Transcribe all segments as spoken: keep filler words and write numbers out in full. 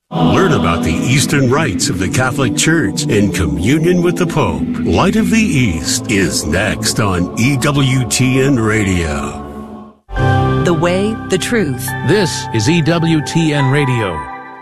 Learn about the Eastern rites of the Catholic Church in communion with the Pope. Light of the East is next on E W T N Radio. The way, the truth. This is E W T N Radio.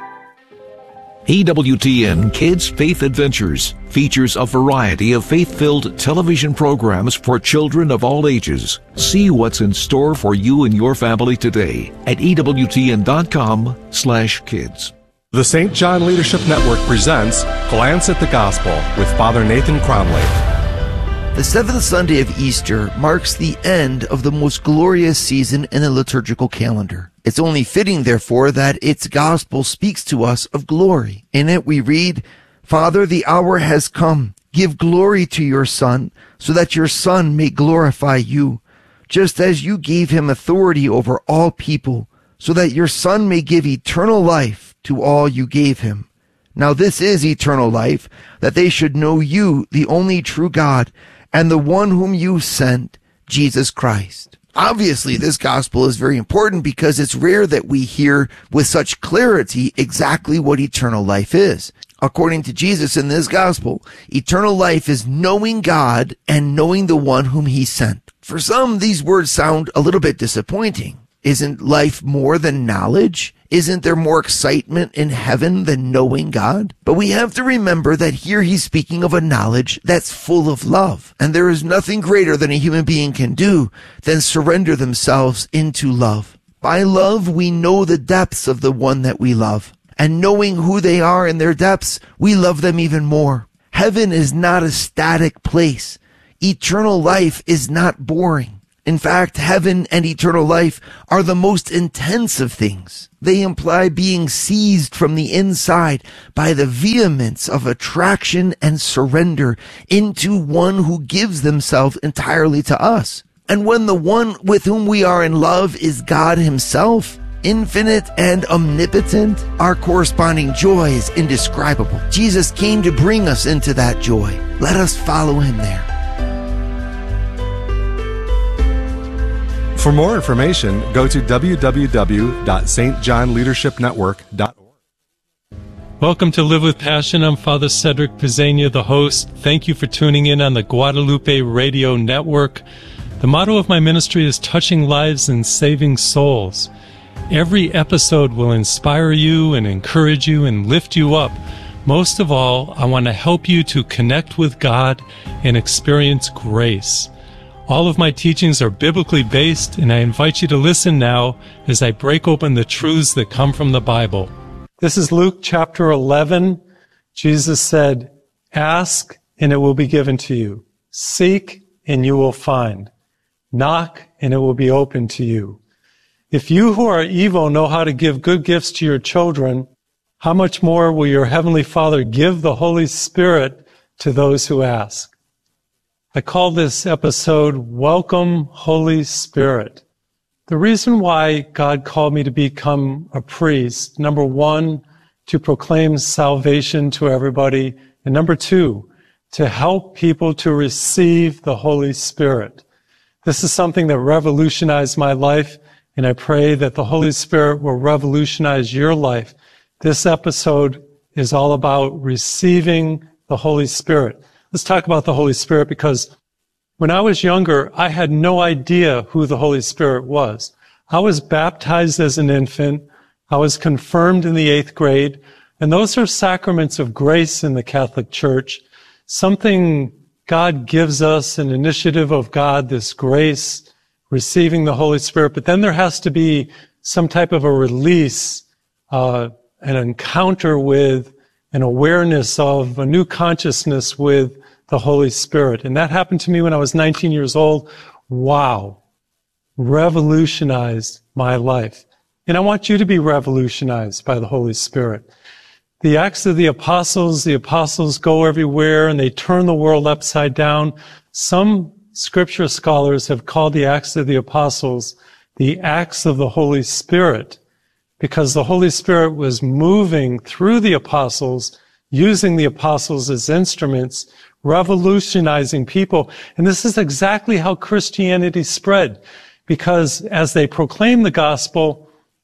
E W T N Kids Faith Adventures features a variety of faith-filled television programs for children of all ages. See what's in store for you and your family today at E W T N dot com slash kids. The Saint John Leadership Network presents Glance at the Gospel with Father Nathan Cromley. The seventh Sunday of Easter marks the end of the most glorious season in the liturgical calendar. It's only fitting, therefore, that its gospel speaks to us of glory. In it we read, "Father, the hour has come. Give glory to your Son, so that your Son may glorify you, just as you gave him authority over all people, so that your Son may give eternal life to all you gave him. Now this is eternal life, that they should know you, the only true God, and the one whom you sent, Jesus Christ." Obviously, this gospel is very important because it's rare that we hear with such clarity exactly what eternal life is. According to Jesus in this gospel, eternal life is knowing God and knowing the one whom he sent. For some, these words sound a little bit disappointing. Isn't life more than knowledge? Isn't there more excitement in heaven than knowing God? But we have to remember that here he's speaking of a knowledge that's full of love. And there is nothing greater than a human being can do than surrender themselves into love. By love, we know the depths of the one that we love. And knowing who they are in their depths, we love them even more. Heaven is not a static place. Eternal life is not boring. In fact, heaven and eternal life are the most intense of things. They imply being seized from the inside by the vehemence of attraction and surrender into one who gives themselves entirely to us. And when the one with whom we are in love is God himself, infinite and omnipotent, our corresponding joy is indescribable. Jesus came to bring us into that joy. Let us follow him there. For more information, go to w w w dot st john leadership network dot org. Welcome to Live with Passion. I'm Father Cedric Pizzania, the host. Thank you for tuning in on the Guadalupe Radio Network. The motto of my ministry is touching lives and saving souls. Every episode will inspire you and encourage you and lift you up. Most of all, I want to help you to connect with God and experience grace. All of my teachings are biblically based, and I invite you to listen now as I break open the truths that come from the Bible. This is Luke chapter eleven. Jesus said, "Ask, and it will be given to you. Seek, and you will find. Knock, and it will be opened to you. If you who are evil know how to give good gifts to your children, how much more will your heavenly Father give the Holy Spirit to those who ask?" I call this episode, Welcome, Holy Spirit. The reason why God called me to become a priest, number one, to proclaim salvation to everybody, and number two, to help people to receive the Holy Spirit. This is something that revolutionized my life, and I pray that the Holy Spirit will revolutionize your life. This episode is all about receiving the Holy Spirit. Let's talk about the Holy Spirit, because when I was younger, I had no idea who the Holy Spirit was. I was baptized as an infant. I was confirmed in the eighth grade. And those are sacraments of grace in the Catholic Church. Something God gives us, an initiative of God, this grace, receiving the Holy Spirit. But then there has to be some type of a release, uh, an encounter with, an awareness of, a new consciousness with the Holy Spirit. And that happened to me when I was nineteen years old. Wow. Revolutionized my life. And I want you to be revolutionized by the Holy Spirit. The Acts of the Apostles, the apostles go everywhere and they turn the world upside down. Some scripture scholars have called the Acts of the Apostles the Acts of the Holy Spirit, because the Holy Spirit was moving through the apostles, using the apostles as instruments, revolutionizing people. And this is exactly how Christianity spread, because as they proclaimed the gospel,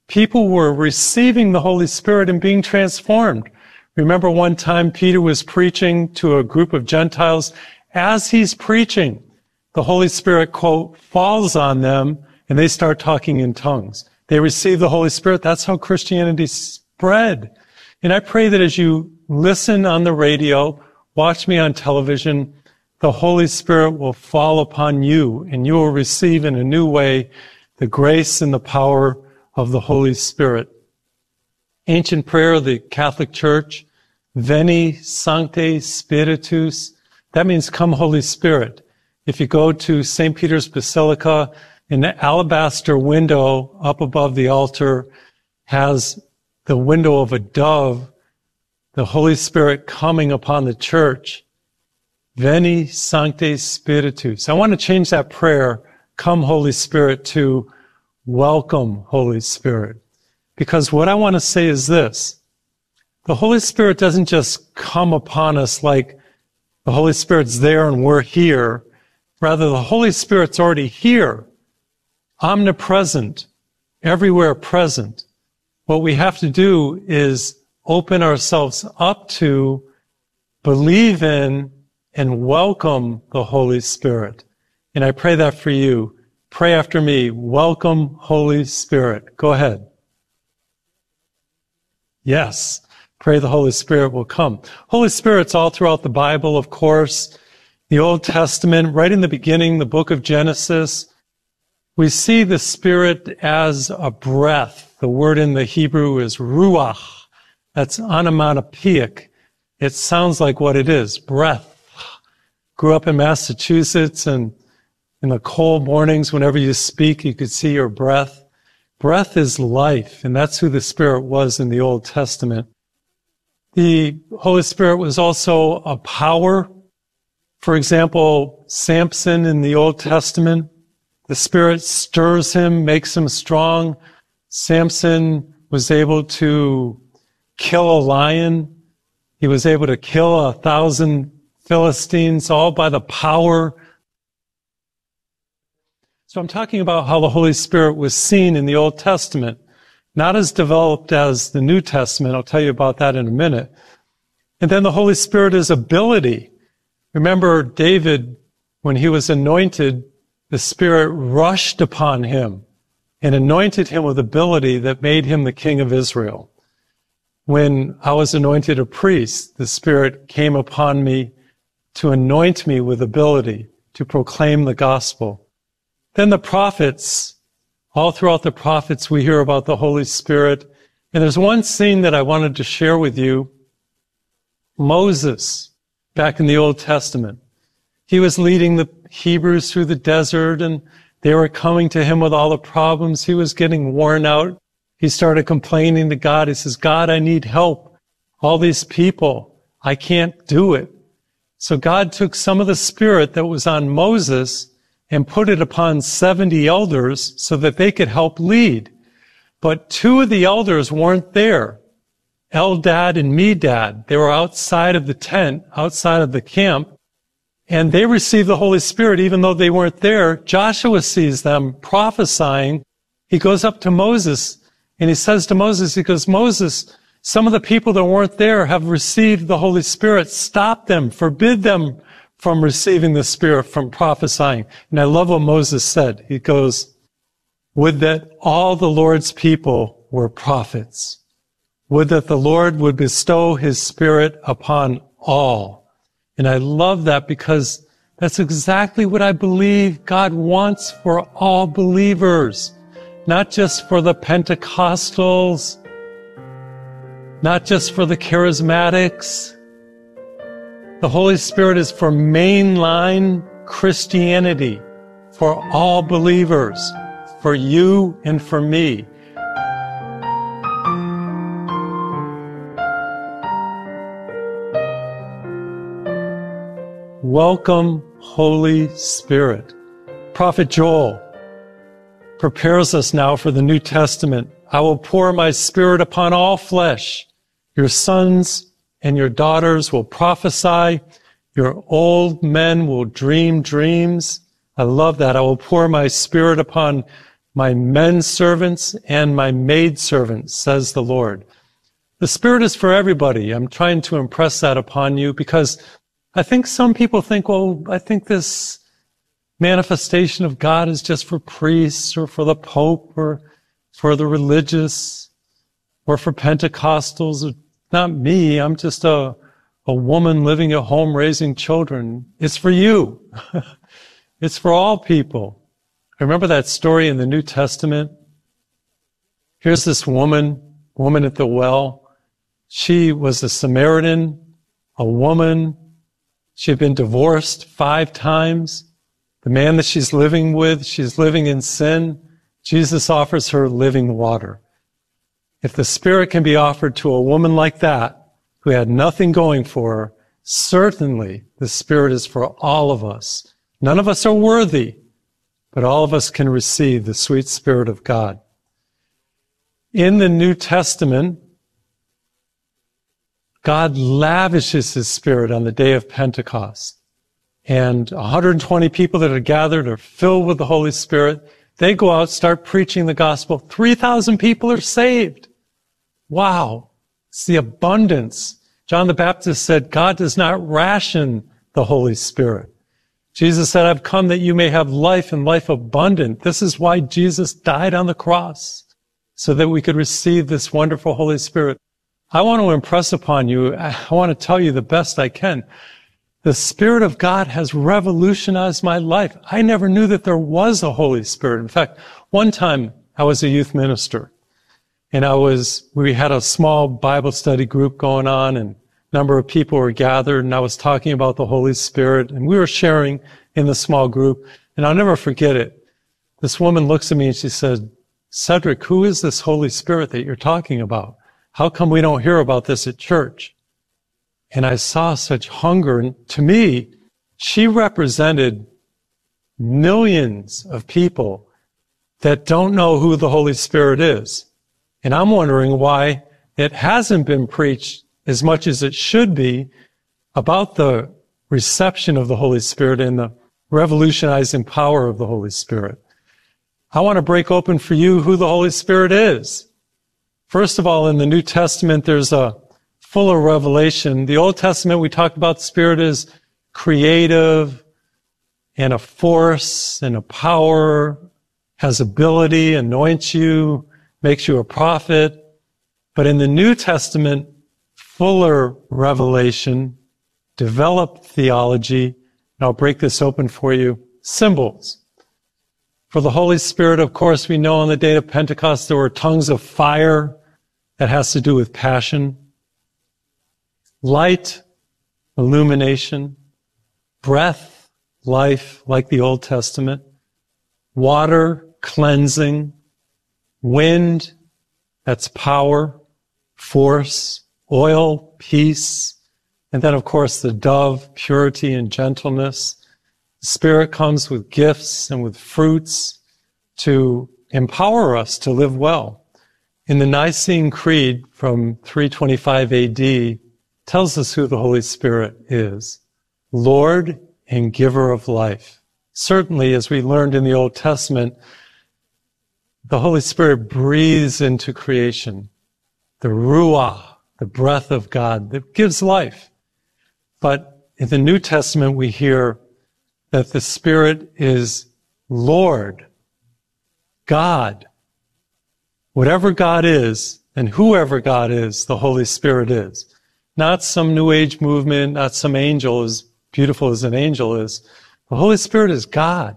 people were receiving the Holy Spirit and being transformed. Remember one time Peter was preaching to a group of Gentiles. As he's preaching, the Holy Spirit, quote, falls on them and they start talking in tongues. They receive the Holy Spirit. That's how Christianity spread. And I pray that as you listen on the radio, watch me on television, the Holy Spirit will fall upon you and you will receive in a new way the grace and the power of the Holy Spirit. Ancient prayer of the Catholic Church, Veni Sancte Spiritus, that means come Holy Spirit. If you go to Saint Peter's Basilica, an alabaster window up above the altar has the window of a dove, the Holy Spirit coming upon the church. Veni Sancte Spiritus. I want to change that prayer, come Holy Spirit, to welcome Holy Spirit. Because what I want to say is this. The Holy Spirit doesn't just come upon us like the Holy Spirit's there and we're here. Rather, the Holy Spirit's already here, omnipresent, everywhere present. What we have to do is open ourselves up to, believe in, and welcome the Holy Spirit. And I pray that for you. Pray after me. Welcome, Holy Spirit. Go ahead. Yes. Pray the Holy Spirit will come. Holy Spirit's all throughout the Bible, of course. The Old Testament, right in the beginning, the book of Genesis, we see the Spirit as a breath. The word in the Hebrew is ruach. That's onomatopoeic. It sounds like what it is, breath. Grew up in Massachusetts, and in the cold mornings, whenever you speak, you could see your breath. Breath is life, and that's who the Spirit was in the Old Testament. The Holy Spirit was also a power. For example, Samson in the Old Testament, the Spirit stirs him, makes him strong. Samson was able to kill a lion. He was able to kill a thousand Philistines, all by the power. So I'm talking about how the Holy Spirit was seen in the Old Testament, not as developed as the New Testament. I'll tell you about that in a minute. And then the Holy Spirit is ability. Remember David, when he was anointed, the Spirit rushed upon him and anointed him with ability that made him the king of Israel. When I was anointed a priest, the Spirit came upon me to anoint me with ability to proclaim the gospel. Then the prophets, all throughout the prophets, we hear about the Holy Spirit. And there's one scene that I wanted to share with you. Moses, back in the Old Testament. He was leading the Hebrews through the desert, and they were coming to him with all the problems. He was getting worn out. He started complaining to God. He says, God, I need help. All these people, I can't do it. So God took some of the Spirit that was on Moses and put it upon seventy elders so that they could help lead. But two of the elders weren't there. Eldad and Medad. They were outside of the tent, outside of the camp, and they received the Holy Spirit even though they weren't there. Joshua sees them prophesying. He goes up to Moses and he says to Moses, he goes, Moses, some of the people that weren't there have received the Holy Spirit. Stop them, forbid them from receiving the Spirit, from prophesying. And I love what Moses said. He goes, would that all the Lord's people were prophets. Would that the Lord would bestow his Spirit upon all. And I love that because that's exactly what I believe God wants for all believers. Not just for the Pentecostals, not just for the charismatics. The Holy Spirit is for mainline Christianity, for all believers, for you and for me. Welcome, Holy Spirit. Prophet Joel prepares us now for the New Testament. I will pour my Spirit upon all flesh. Your sons and your daughters will prophesy. Your old men will dream dreams. I love that. I will pour my Spirit upon my men servants and my maid servants, says the Lord. The Spirit is for everybody. I'm trying to impress that upon you because I think some people think, well, I think this manifestation of God is just for priests or for the Pope or for the religious or for Pentecostals. Not me. I'm just a, a woman living at home raising children. It's for you. It's for all people. I remember that story in the New Testament. Here's this woman, woman at the well. She was a Samaritan, a woman. She had been divorced five times. The man that she's living with, she's living in sin. Jesus offers her living water. If the Spirit can be offered to a woman like that, who had nothing going for her, certainly the Spirit is for all of us. None of us are worthy, but all of us can receive the sweet Spirit of God. In the New Testament, God lavishes His Spirit on the day of Pentecost. And one hundred twenty people that are gathered are filled with the Holy Spirit. They go out, start preaching the gospel. three thousand people are saved. Wow. It's the abundance. John the Baptist said, God does not ration the Holy Spirit. Jesus said, I've come that you may have life and life abundant. This is why Jesus died on the cross, so that we could receive this wonderful Holy Spirit. I want to impress upon you, I want to tell you the best I can. The Spirit of God has revolutionized my life. I never knew that there was a Holy Spirit. In fact, one time I was a youth minister, and I was, we had a small Bible study group going on, and a number of people were gathered, and I was talking about the Holy Spirit, and we were sharing in the small group, and I'll never forget it. This woman looks at me and she said, Cedric, who is this Holy Spirit that you're talking about? How come we don't hear about this at church? And I saw such hunger. And to me, she represented millions of people that don't know who the Holy Spirit is. And I'm wondering why it hasn't been preached as much as it should be about the reception of the Holy Spirit and the revolutionizing power of the Holy Spirit. I want to break open for you who the Holy Spirit is. First of all, in the New Testament, there's a fuller revelation. The Old Testament, we talked about the Spirit as creative and a force and a power, has ability, anoints you, makes you a prophet. But in the New Testament, fuller revelation, developed theology, and I'll break this open for you, symbols. For the Holy Spirit, of course, we know on the day of Pentecost there were tongues of fire. That has to do with passion. Light, illumination. Breath, life, like the Old Testament. Water, cleansing. Wind, that's power, force. Oil, peace. And then, of course, the dove, purity and gentleness. The Spirit comes with gifts and with fruits to empower us to live well. In the Nicene Creed from three twenty-five A D tells us who the Holy Spirit is. Lord and giver of life. Certainly, as we learned in the Old Testament, the Holy Spirit breathes into creation. The Ruah, the breath of God that gives life. But in the New Testament, we hear that the Spirit is Lord, God. Whatever God is, and whoever God is, the Holy Spirit is. Not some New Age movement, not some angel, as beautiful as an angel is. The Holy Spirit is God.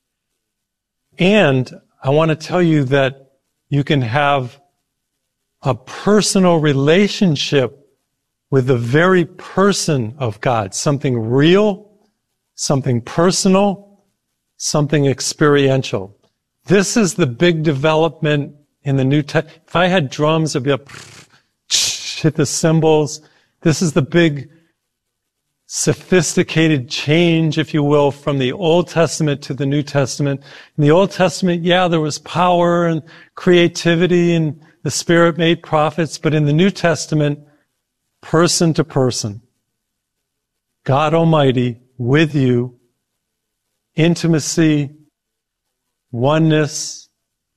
And I want to tell you that you can have a personal relationship with the very person of God. Something real, something personal, something experiential. This is the big development in the New Testament. If I had drums, it'd be up, hit the cymbals. This is the big sophisticated change, if you will, from the Old Testament to the New Testament. In the Old Testament, yeah, there was power and creativity and the Spirit made prophets, but in the New Testament, person to person, God Almighty with you, intimacy, oneness,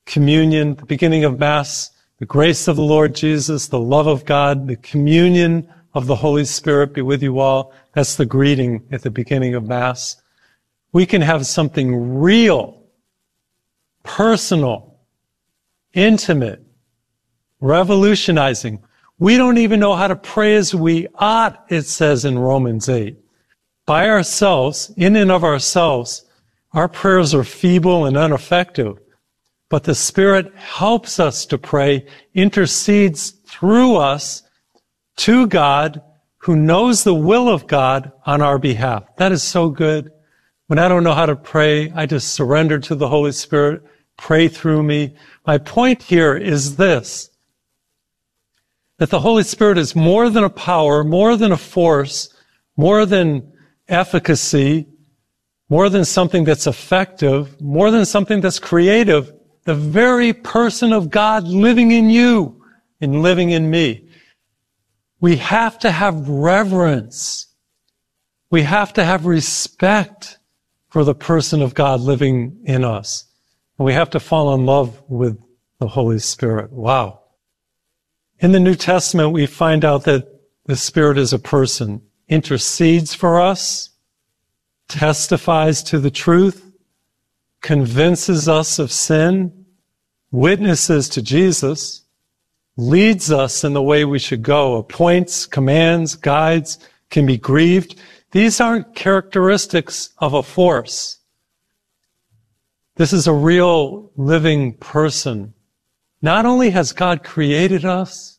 communion, the beginning of Mass, the grace of the Lord Jesus, the love of God, the communion of the Holy Spirit be with you all. That's the greeting at the beginning of Mass. We can have something real, personal, intimate, revolutionizing. We don't even know how to pray as we ought, it says in Romans eight. By ourselves, in and of ourselves, our prayers are feeble and ineffective. But the Spirit helps us to pray, intercedes through us to God, who knows the will of God on our behalf. That is so good. When I don't know how to pray, I just surrender to the Holy Spirit, pray through me. My point here is this, that the Holy Spirit is more than a power, more than a force, more than efficacy, more than something that's effective, more than something that's creative. The very person of God living in you and living in me. We have to have reverence. We have to have respect for the person of God living in us. And we have to fall in love with the Holy Spirit. Wow. In the New Testament, we find out that the Spirit is a person, intercedes for us, testifies to the truth, convinces us of sin, witnesses to Jesus, leads us in the way we should go, appoints, commands, guides, can be grieved. These aren't characteristics of a force. This is a real living person. Not only has God created us,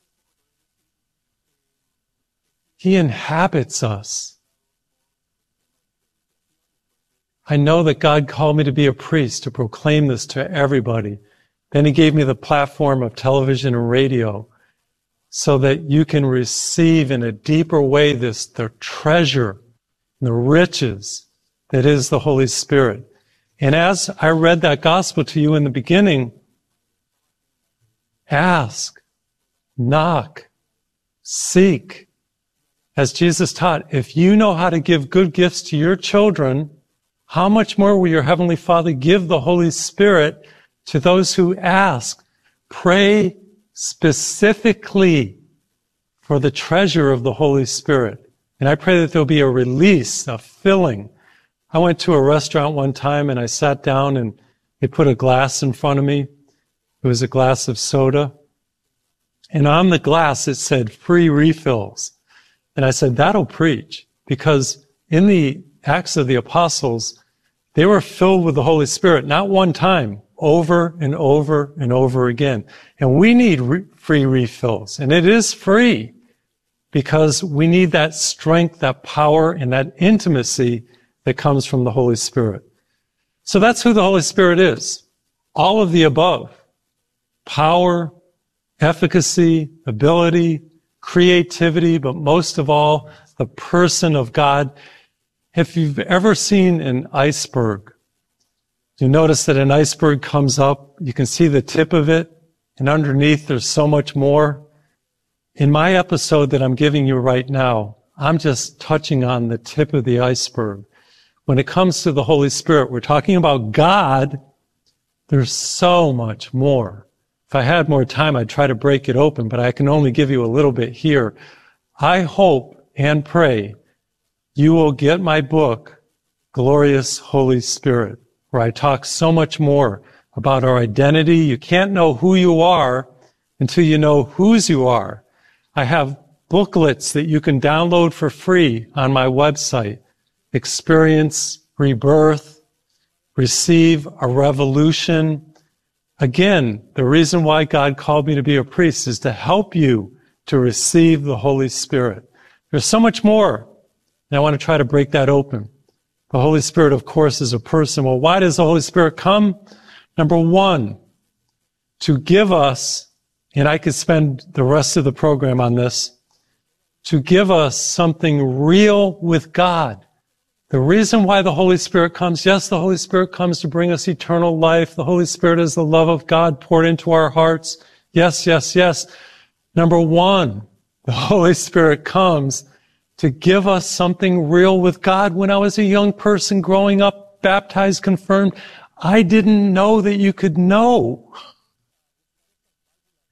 He inhabits us. I know that God called me to be a priest, to proclaim this to everybody. Then He gave me the platform of television and radio so that you can receive in a deeper way this, the treasure, the riches that is the Holy Spirit. And as I read that gospel to you in the beginning, ask, knock, seek. As Jesus taught, if you know how to give good gifts to your children, how much more will your Heavenly Father give the Holy Spirit to those who ask? Pray specifically for the treasure of the Holy Spirit. And I pray that there'll be a release, a filling. I went to a restaurant one time and I sat down and they put a glass in front of me. It was a glass of soda. And on the glass it said free refills. And I said, that'll preach. Because in the Acts of the Apostles, they were filled with the Holy Spirit, not one time, over and over and over again. And we need re- free refills. And it is free because we need that strength, that power, and that intimacy that comes from the Holy Spirit. So that's who the Holy Spirit is. All of the above. Power, efficacy, ability, creativity, but most of all, the person of God. If you've ever seen an iceberg, you notice that an iceberg comes up, you can see the tip of it, and underneath there's so much more. In my episode that I'm giving you right now, I'm just touching on the tip of the iceberg. When it comes to the Holy Spirit, we're talking about God. There's so much more. If I had more time, I'd try to break it open, but I can only give you a little bit here. I hope and pray you will get my book, Glorious Holy Spirit, where I talk so much more about our identity. You can't know who you are until you know whose you are. I have booklets that you can download for free on my website. Experience rebirth, receive a revolution. Again, the reason why God called me to be a priest is to help you to receive the Holy Spirit. There's so much more, and I want to try to break that open. The Holy Spirit, of course, is a person. Well, why does the Holy Spirit come? Number one, to give us, and I could spend the rest of the program on this, to give us something real with God. The reason why the Holy Spirit comes, yes, the Holy Spirit comes to bring us eternal life. The Holy Spirit is the love of God poured into our hearts. Yes, yes, yes. Number one, the Holy Spirit comes to give us something real with God. When I was a young person growing up, baptized, confirmed, I didn't know that you could know.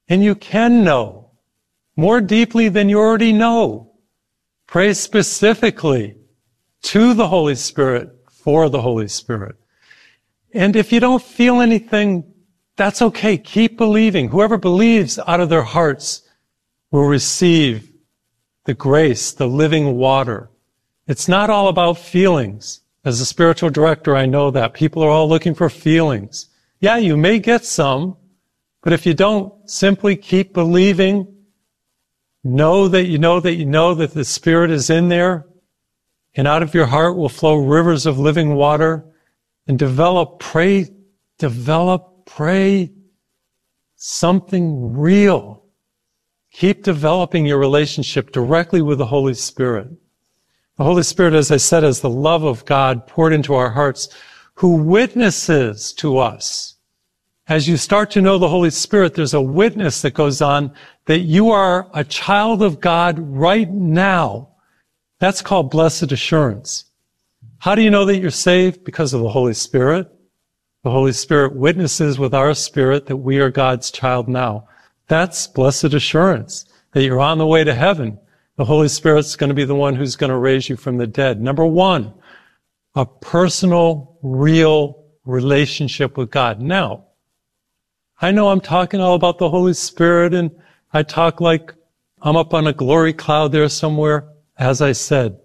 And you can know more deeply than you already know. Pray specifically to the Holy Spirit for the Holy Spirit. And if you don't feel anything, that's okay. Keep believing. Whoever believes out of their hearts will receive the grace, the living water. It's not all about feelings. As a spiritual director, I know that. People are all looking for feelings. Yeah, you may get some, but if you don't simply keep believing, know that you know that you know that the Spirit is in there, and out of your heart will flow rivers of living water, and develop, pray, develop, pray something real. Keep developing your relationship directly with the Holy Spirit. The Holy Spirit, as I said, is the love of God poured into our hearts, who witnesses to us. As you start to know the Holy Spirit, there's a witness that goes on that you are a child of God right now. That's called blessed assurance. How do you know that you're saved? Because of the Holy Spirit. The Holy Spirit witnesses with our spirit that we are God's child now. That's blessed assurance, that you're on the way to heaven. The Holy Spirit's going to be the one who's going to raise you from the dead. Number one, a personal, real relationship with God. Now, I know I'm talking all about the Holy Spirit, and I talk like I'm up on a glory cloud there somewhere. As I said,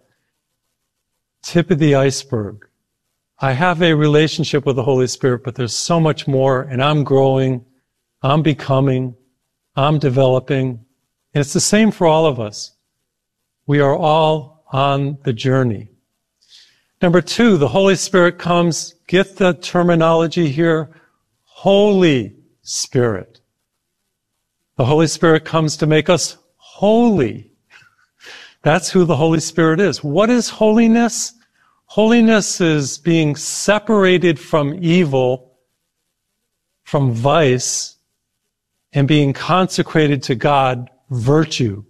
tip of the iceberg. I have a relationship with the Holy Spirit, but there's so much more, and I'm growing, I'm becoming, I'm developing, and it's the same for all of us. We are all on the journey. Number two, the Holy Spirit comes, get the terminology here, Holy Spirit. The Holy Spirit comes to make us holy. That's who the Holy Spirit is. What is holiness? Holiness is being separated from evil, from vice, and being consecrated to God, virtue.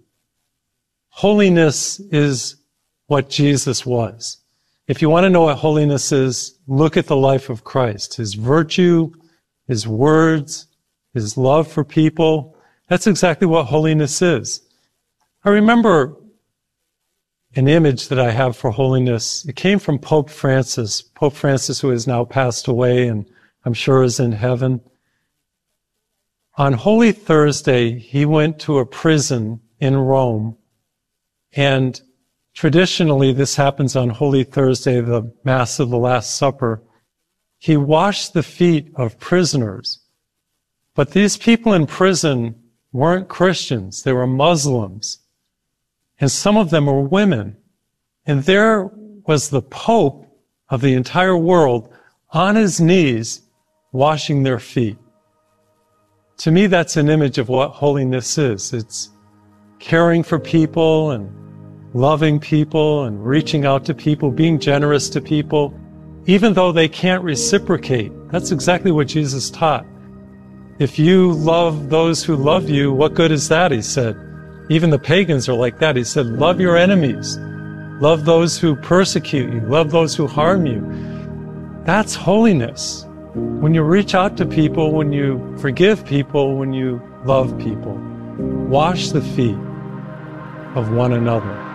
Holiness is what Jesus was. If you want to know what holiness is, look at the life of Christ. His virtue, his words, his love for people. That's exactly what holiness is. I remember an image that I have for holiness. It came from Pope Francis. Pope Francis, who has now passed away and I'm sure is in heaven. On Holy Thursday, he went to a prison in Rome. And traditionally, this happens on Holy Thursday, the Mass of the Last Supper. He washed the feet of prisoners. But these people in prison weren't Christians. They were Muslims. And some of them were women. And there was the Pope of the entire world on his knees washing their feet. To me, that's an image of what holiness is. It's caring for people and loving people and reaching out to people, being generous to people, even though they can't reciprocate. That's exactly what Jesus taught. If you love those who love you, what good is that, he said. Even the pagans are like that. He said, love your enemies. Love those who persecute you. Love those who harm you. That's holiness. When you reach out to people, when you forgive people, when you love people, wash the feet of one another.